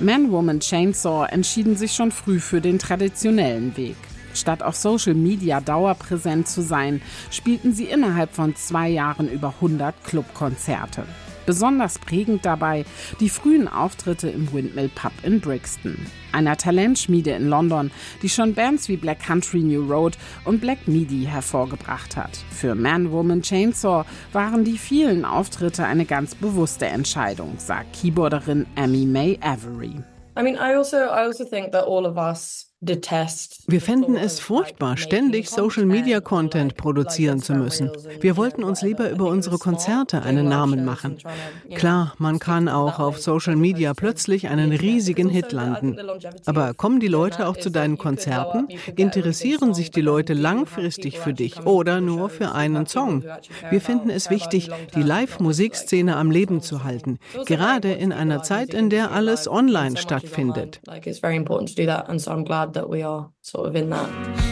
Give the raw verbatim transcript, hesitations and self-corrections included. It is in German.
Man Woman Chainsaw entschieden sich schon früh für den traditionellen Weg. Statt auf Social Media dauerpräsent zu sein, spielten sie innerhalb von zwei Jahren über hundert Clubkonzerte. Besonders prägend dabei die frühen Auftritte im Windmill Pub in Brixton, einer Talentschmiede in London, die schon Bands wie Black Country New Road und Black Midi hervorgebracht hat. Für Man Woman Chainsaw waren die vielen Auftritte eine ganz bewusste Entscheidung, sagt Keyboarderin Amy May Avery. I mean, I also, I also think that all of us Wir fänden es furchtbar, ständig Social-Media-Content produzieren zu müssen. Wir wollten uns lieber über unsere Konzerte einen Namen machen. Klar, man kann auch auf Social Media plötzlich einen riesigen Hit landen. Aber kommen die Leute auch zu deinen Konzerten? Interessieren sich die Leute langfristig für dich oder nur für einen Song? Wir finden es wichtig, die Live-Musikszene am Leben zu halten, gerade in einer Zeit, in der alles online stattfindet. that we are sort of in that.